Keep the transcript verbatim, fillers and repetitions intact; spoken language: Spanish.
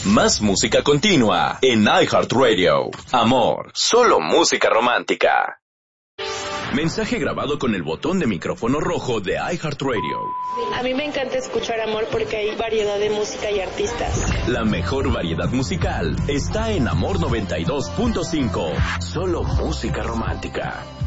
Más música continua en iHeartRadio. Amor, solo música romántica. Mensaje grabado con el botón de micrófono rojo de iHeartRadio. A mí me encanta escuchar Amor porque hay variedad de música y artistas. La mejor variedad musical está en Amor noventa y dos punto cinco. Solo música romántica.